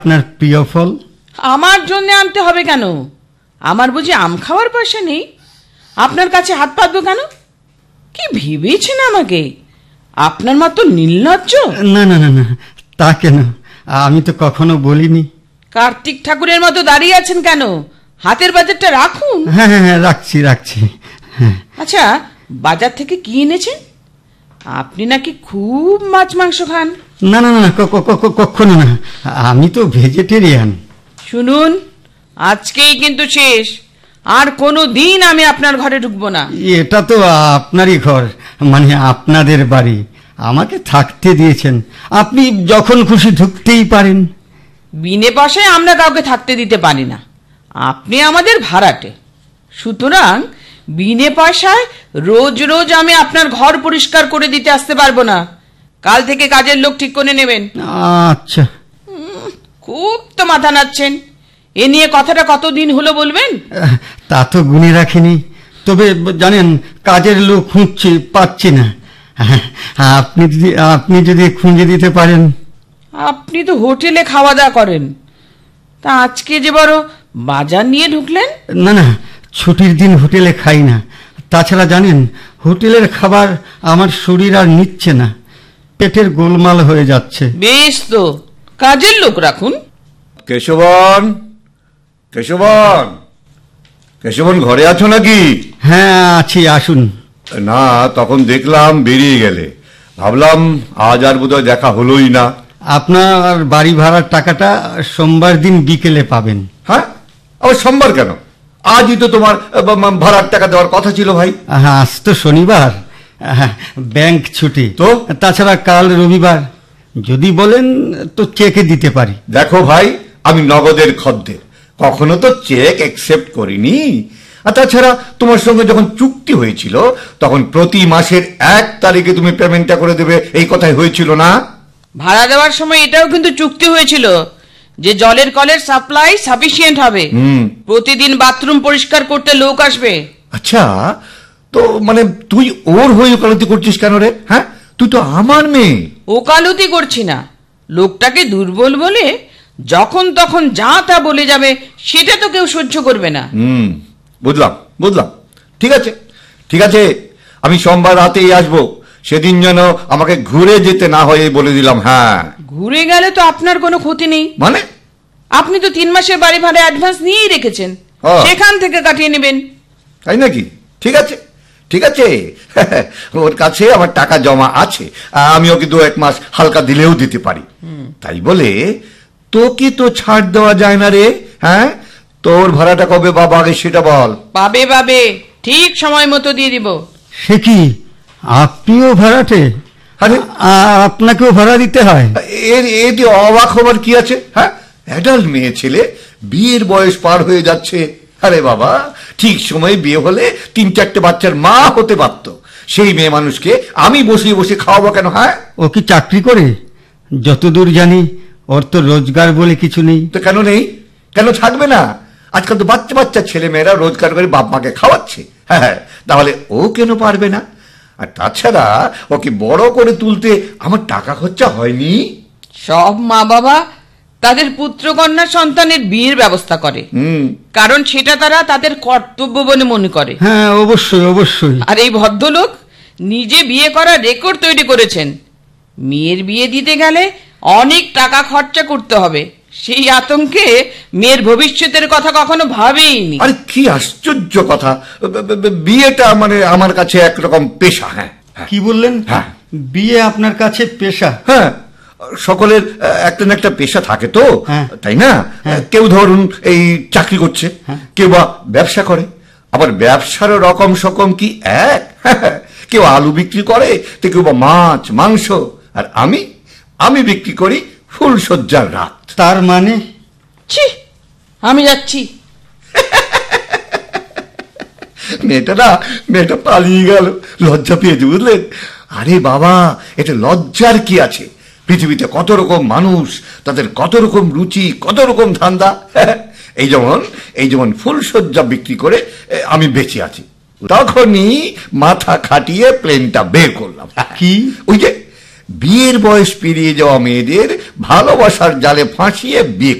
আপনার প্রিয় ফল। আমার জন্য আনতে হবে কেন? আমার বুঝি আম খাওয়ার পয়সা নেই? আপনার কাছে হাত পাতবো কেন? কি ভেবেছেন আমাকে? আপনার মতো নির্লজ্জ? না না না না, তা কেন? আমি তো কখনো বলিনি। কার্তিক ঠাকুরের মতো দাঁড়িয়ে আছেন কেন? হাতের বাজারটা রাখুন। হ্যাঁ হ্যাঁ হ্যাঁ, রাখছি রাখছি। হ্যাঁ। আচ্ছা, বাজার থেকে কি এনেছেন? আপনি নাকি খুব মাছ মাংস খান। না না না, কখনো না, আমি তো ভেজিটেরিয়ান। শুনুন, আজকেই কিন্তু শেষ। আর কোনো দিন আমি আপনার ঘরে ঢুকবো না। এটা তো আপনারই ঘর, মানে আপনাদের বাড়ি। আমাকে থাকতে দিয়েছেন, আপনি যখন খুশি ঢুকতেই পারেন। বিনে পয়সায় আমরা কাউকে থাকতে দিতে পারি না। আপনি আমাদের ভাড়াটে, সুতরাং বিনে পয়সায় রোজ রোজ আমি আপনার ঘর পরিষ্কার করে দিতে আসতে পারবো না। কাল থেকে কাজের লোক ঠিক করে নেবেন। আচ্ছা। খুব তো মাথা নাড়ছেন। এ নিয়ে কথাটা কতদিন হলো বলবেন? তা তো গুনে রাখিনি, তবে জানেন কাজের লোক খুঁজছি, পাচ্ছি না। আপনি যদি খুঁজে দিতে পারেন। আপনি তো হোটেলে খাওয়া দাওয়া করেন, তা আজকে যে বড় বাজার নিয়ে ঢুকলেন। না না, ছুটির দিন হোটেলে খাই না। তাছাড়া জানেন হোটেলের খাবার আমার শরীর আর নিচ্ছে না, পেটের গোলমাল হয়ে যাচ্ছে। বেশ, তো কাজের লোক রাখুন। কেশবন, কেশবন, কেশবন, ঘরে আছো নাকি? হ্যাঁ আছি, আসুন। না, তখন দেখলাম বেরিয়ে গেলে, ভাবলাম আজ আর বোধহয় দেখা হলোই না। আপনার বাড়ি ভাড়ার টাকাটা সোমবার দিন বিকেলে পাবেন। হ্যাঁ, আবার সোমবার কেন? আজই তো তোমার ভাড়ার টাকা দেওয়ার কথা ছিল ভাই। আজ তো শনিবার, ব্যাংক ছুটি তো? তাছাড়া কাল রবিবার। যদি বলেন তো চেকে দিতে পারি। দেখো ভাই, আমি নগদের খদ্দের, কখনো তো চেক অ্যাকসেপ্ট করিনি। আর তাছাড়া তোমার সঙ্গে যখন চুক্তি হয়েছিল তখন প্রতি মাসের 1 তারিখে তুমি পেমেন্টটা করে দেবে, এই কথাই হয়েছিল না? ভাড়া দেওয়ার সময় এটাও কিন্তু চুক্তি হয়েছিল যে জলের কলের সাপ্লাই সাফিসিয়েন্ট হবে, প্রতিদিন বাথরুম পরিষ্কার করতে লোক আসবে। আচ্ছা, তো মানে তুই ওর হয়ে ওকালতি করছিস কেন রে? হ্যাঁ, তুই তো আমার মেয়ে। ওকালতি করছি না, লোকটাকে দুর্বল বলে যখন তখন যা তা বলে যাবে, সেটা তো কেউ সহ্য করবে না। বুঝলাম বুঝলাম, ঠিক আছে ঠিক আছে, আমি সোমবার রাতেই আসবো। সেদিন যেন আমাকে ঘুরে যেতে না হয় বলে দিলাম। হ্যাঁ, ঘুরে গেলে তো আপনার কোনো ক্ষতি নেই। মানে? আপনি তো 3 মাসের বাড়ি ভাড়া অ্যাডভান্স নিয়েই রেখেছেন, সেখান থেকে কাটিয়ে নেবেন। তাই নাকি? ঠিক আছে ঠিক আছে, ওর কাছে আমার টাকা জমা আছে, আমি ওকে 2-1 মাস হালকা দিলেও দিতে পারি। তাই বলে তোকে তো ছাড় দেওয়া যায় না রে। হ্যাঁ, তোর ভাড়াটা কবে বাবা আগে সেটা বল। পাবে পাবে, ঠিক সময় মতো দিয়ে দিব। সে কি, আপনিও ভাড়াটে? আরে, আপনাকেও ভাড়া দিতে হয়? এতে অবাক হবার কি আছে? হ্যাঁ, অ্যাডাল্ট মেয়ে ছেলে, বিয়ের বয়স পার হয়ে যাচ্ছে। আরে বাবা, ঠিক সময়ে বিয়ে হলে 3-4টে বাচ্চার মা হতে পারত। সেই মেয়ে মানুষকে আমি বসিয়ে বসে খাওয়াবো কেন? হ্যাঁ, ও কি চাকরি করে? যতদূর জানি ওর তো রোজগার বলে কিছু নেই। তো কেন নেই? কেন থাকবে না? আজকাল তো বাচ্চা বাচ্চা ছেলে মেয়েরা রোজগার করে বাপ মাকে খাওয়াচ্ছে। হ্যাঁ, তাহলে ও কেন পারবে না? আর তাছাড়া ওকে বড় করে তুলতে আমার টাকা খরচা হয়নি? সব মা বাবা তাদের পুত্র কন্যা সন্তানের বিয়ের ব্যবস্থা করে, কারণ সেটা তারা তাদের কর্তব্য বলে মনে করে। হ্যাঁ, অবশ্যই অবশ্যই। আর এই ভদ্রলোক নিজে বিয়ে করার রেকর্ড তৈরি করেছেন। মেয়ের বিয়ে দিতে গেলে অনেক টাকা খরচা করতে হবে, সেই আতঙ্কে মেয়ের ভবিষ্যতের কথা কখনো ভাবেইনি। আরে কি আশ্চর্য কথা! বিয়েটা মানে আমার কাছে একরকম পেশা। হ্যাঁ। কি বললেন? হ্যাঁ, বিয়ে আপনার কাছে পেশা? হ্যাঁ, সকলের একটা না একটা পেশা থাকে তো, তাই না? কেউ ধরুন এই চাকরি করছে, কেউ বা ব্যবসা করে, আবার ব্যবসার রকম সকম কি এক? কেউ আলু বিক্রি করে, তো কেউ বা মাছ মাংস, আর আমি বিক্রি করি ফুলসজ্জার রাত। তার মানে? ছি, আমি যাচ্ছি। মেয়েটা পালিয়ে গেল, লজ্জা পেয়েছে, বুঝলেন? আরে বাবা, এটা লজ্জার কি আছে? পৃথিবীতে কত রকম মানুষ, তাদের কত রকম রুচি, কত রকম ধান্দা। এই যেমন ফুলসজ্জা বিক্রি করে আমি বেঁচে আছি। তখনই মাথা খাটিয়ে প্লেনটা বের করলাম। কি? ওই যে বিয়ের বয়স পেরিয়ে যাওয়া মেয়েদের ভালোবাসার জালে ফাঁসিয়ে বিয়ে